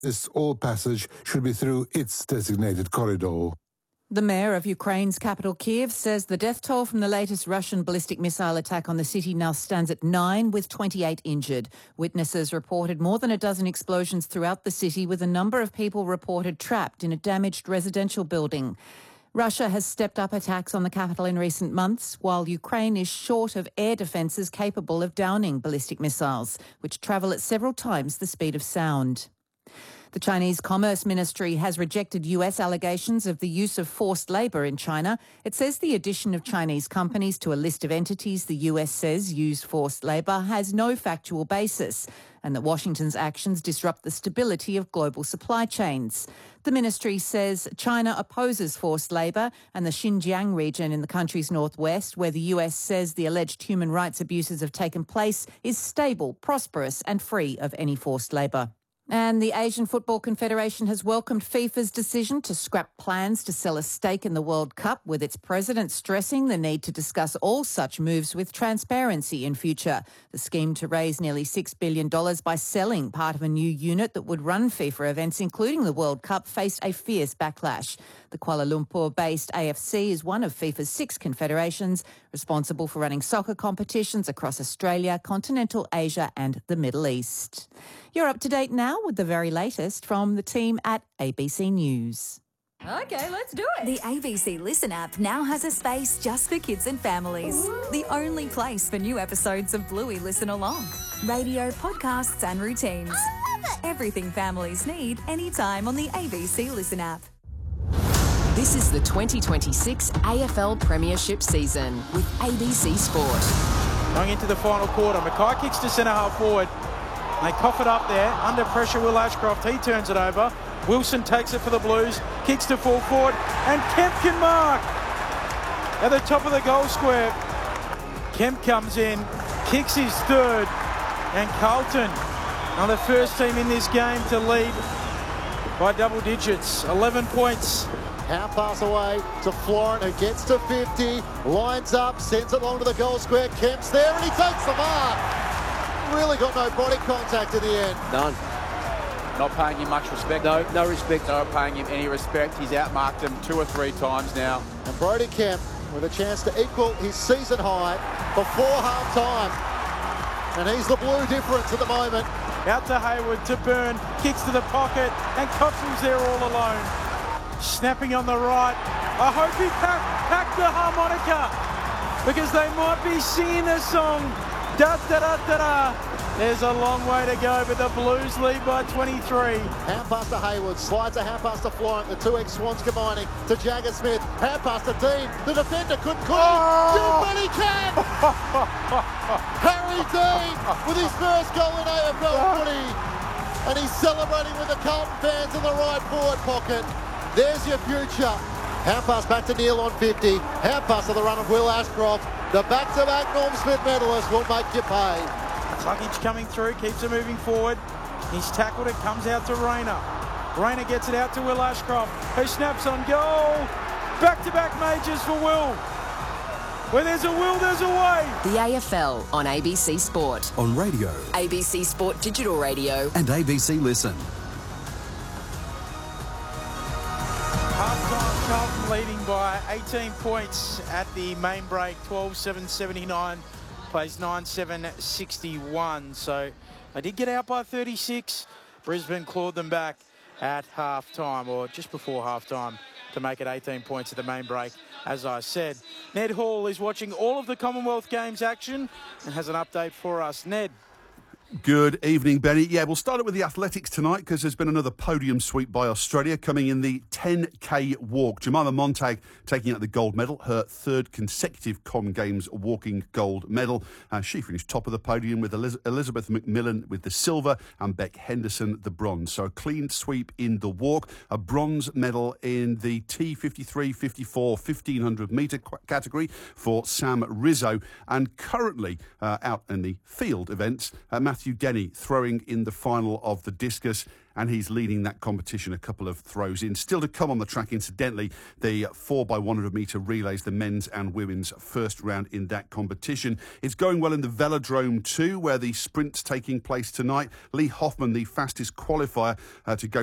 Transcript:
all passage should be through its designated corridor. The mayor of Ukraine's capital, Kiev, says the death toll from the latest Russian ballistic missile attack on the city now stands at 9, with 28 injured. Witnesses reported more than a dozen explosions throughout the city, with a number of people reported trapped in a damaged residential building. Russia has stepped up attacks on the capital in recent months, while Ukraine is short of air defences capable of downing ballistic missiles, which travel at several times the speed of sound. The Chinese Commerce Ministry has rejected US allegations of the use of forced labour in China. It says the addition of Chinese companies to a list of entities the US says use forced labour has no factual basis, and that Washington's actions disrupt the stability of global supply chains. The ministry says China opposes forced labour, and the Xinjiang region in the country's northwest, where the US says the alleged human rights abuses have taken place, is stable, prosperous and free of any forced labour. And the Asian Football Confederation has welcomed FIFA's decision to scrap plans to sell a stake in the World Cup, with its president stressing the need to discuss all such moves with transparency in future. The scheme to raise nearly $6 billion by selling part of a new unit that would run FIFA events, including the World Cup, faced a fierce backlash. The Kuala Lumpur-based AFC is one of FIFA's 6 confederations responsible for running soccer competitions across Australia, continental Asia and the Middle East. You're up to date now with the very latest from the team at ABC News. Okay, let's do it. The ABC Listen app now has a space just for kids and families. Ooh. The only place for new episodes of Bluey Listen Along. Radio, podcasts and routines. I love it. Everything families need anytime on the ABC Listen app. This is the 2026 AFL Premiership season with ABC Sport. Going into the final quarter, Mackay kicks to centre-half forward. They cough it up there. Under pressure, Will Ashcroft. He turns it over. Wilson takes it for the Blues. Kicks to full forward. And Kemp can mark at the top of the goal square. Kemp comes in, kicks his third. And Carlton are the first team in this game to lead by double digits. 11 points. Half pass away to Florent, who gets to 50, lines up, sends it along to the goal square. Kemp's there and he takes the mark. Really got no body contact in the end. None. Not paying him much respect. No respect. Not paying him any respect. He's outmarked him 2 or 3 times now. And Brody Kemp with a chance to equal his season high before half-time. And he's the blue difference at the moment. Out to Hayward, to Byrne, kicks to the pocket, and Cottrell's there all alone. Snapping on the right. I hope he packed the harmonica, because they might be singing the song. Da da da da da. There's a long way to go, but the Blues lead by 23. Hand pass to Hayward, slides a hand pass to Florent, the 2 ex-Swans combining to Jagger Smith. Hand pass to Dean, the defender couldn't call it, but he can! Harry Dean with his first goal in AFL footy, and he's celebrating with the Carlton fans in the right forward pocket. There's your future. Hand pass back to Neil on 50. Hand pass to the run of Will Ashcroft. The back-to-back Norm Smith medalist will make you pay. Cluckage coming through, keeps it moving forward. He's tackled, it comes out to Rayner. Rayner gets it out to Will Ashcroft, who snaps on goal. Back-to-back majors for Will. Where there's a will, there's a way. The AFL on ABC Sport. On radio. ABC Sport Digital Radio. And ABC Listen. Half-time, Carlton leading by 18 points at the main break, 12-7-79. Plays 9-7-61. So they did get out by 36. Brisbane clawed them back at half-time, or just before half-time, to make it 18 points at the main break, as I said. Ned Hall is watching all of the Commonwealth Games action and has an update for us. Ned. Good evening, Benny. Yeah, we'll start it with the athletics tonight, because there's been another podium sweep by Australia coming in the 10K walk. Jemima Montag taking out the gold medal, her 3rd consecutive Com Games walking gold medal. She finished top of the podium with Elizabeth McMillan with the silver and Beck Henderson the bronze. So a clean sweep in the walk, a bronze medal in the T53, 54, 1500 metre category for Sam Rizzo. And currently out in the field events, Matthew Matthew Denny throwing in the final of the discus, and he's leading that competition a couple of throws in. Still to come on the track, incidentally, the 4x100 metre relays, the men's and women's first round in that competition. It's going well in the velodrome too, where the sprint's taking place tonight. Lee Hoffman, the fastest qualifier to go